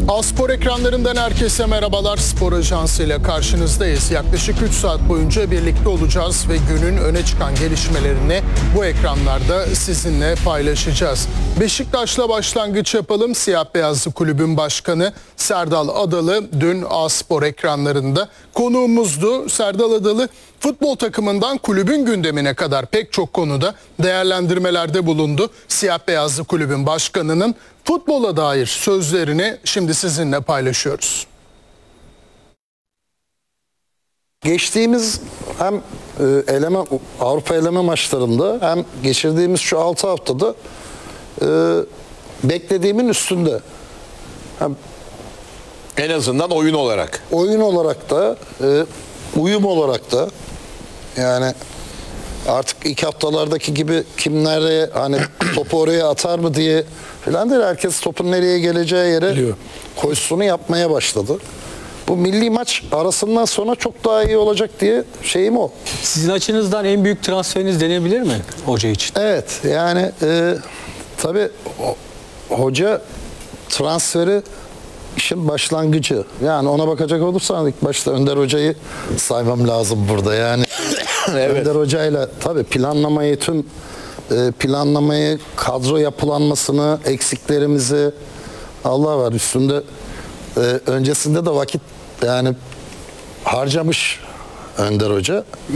A-Spor ekranlarından herkese merhabalar. Spor Ajansı ile karşınızdayız. Yaklaşık 3 saat boyunca birlikte olacağız ve günün öne çıkan gelişmelerini bu ekranlarda sizinle paylaşacağız. Beşiktaş'la başlangıç yapalım. Siyah Beyazlı Kulübün Başkanı Serdal Adalı dün A-Spor ekranlarında konuğumuzdu. Serdal Adalı futbol takımından kulübün gündemine kadar pek çok konuda değerlendirmelerde bulundu. Siyah Beyazlı Kulübün Başkanı'nın futbola dair sözlerini şimdi sizinle paylaşıyoruz. Geçtiğimiz hem Avrupa eleme maçlarında hem geçirdiğimiz şu 6 haftada beklediğimin üstünde. Hem en azından oyun olarak. oyun olarak da uyum olarak da yani artık ilk haftalardaki gibi kim nereye hani topu oraya atar mı diye falan değil. Herkes topun nereye geleceği yere koşusunu yapmaya başladı. Bu milli maç arasından sonra çok daha iyi olacak diye şeyim o. Sizin açınızdan en büyük transferiniz denebilir mi hoca için? Evet yani tabii hoca transferi işin başlangıcı. Yani ona bakacak olursan ilk başta Önder Hoca'yı saymam lazım burada. Yani evet. Önder Hoca'yla tabii planlamayı, kadro yapılanmasını, eksiklerimizi Allah var üstünde öncesinde de vakit yani harcamış Önder Hoca.